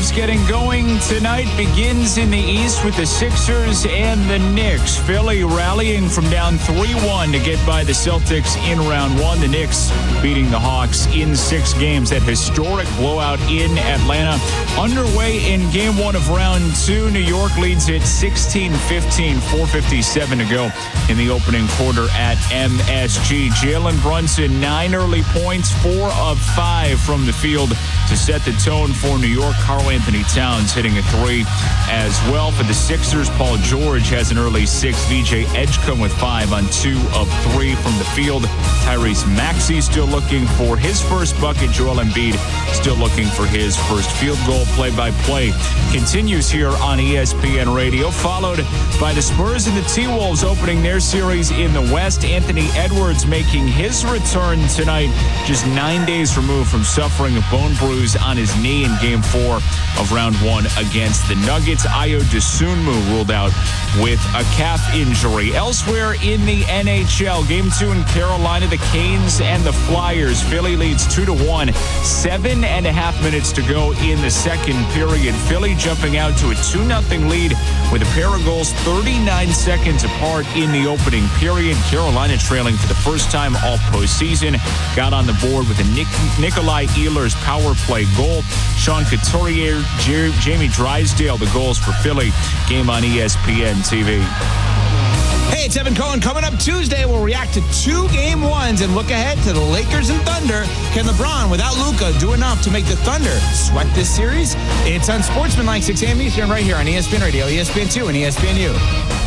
series getting going tonight begins in the East with the Sixers and the Knicks. Philly rallying from down 3-1 to get by the Celtics in round one. The Knicks beating the Hawks in 6 games. That historic blowout in Atlanta. Underway in game 1 of round 2. New York leads it 16-15, 4:57 to go in the opening quarter at MSG. Jalen Brunson, 9 early points, 4 of 5 from the field to set the tone for New York. Karl-Anthony Towns hitting a 3 as well. For the Sixers, Paul George has an early 6. VJ Edgecombe with 5 on 2 of 3 from the field. Tyrese Maxey still looking for his first bucket. Joel Embiid still looking for his first field goal. Play-by-play continues here on ESPN Radio, followed by the Spurs and the T-Wolves opening their series in the West. Anthony Edwards making his return tonight, just 9 days removed from suffering a bone bruise on his knee in Game 4 of Round 1 against the Nuggets. Ayo Dosunmu ruled out with a calf injury. Elsewhere in the NHL, Game 2 in Carolina, the Canes and the Flyers. Philly leads 2-1. 7.5 minutes to go in the second period. Philly jumping out to a 2-0 lead with a pair of goals 39 seconds apart in the opening period. Carolina trailing for the first time all postseason. Got on the board with a Nikolai Ehlers power play goal. Sean Couturier, Jamie Drysdale, the goals for Philly. Game on ESPN TV. Hey, it's Evan Cohen. Coming up Tuesday, we'll react to 2 Game 1s and look ahead to the Lakers and Thunder. Can LeBron, without Luka, do enough to make the Thunder sweat this series? It's on Sportsmanlike 6 a.m. Eastern right here on ESPN Radio, ESPN2, and ESPNU.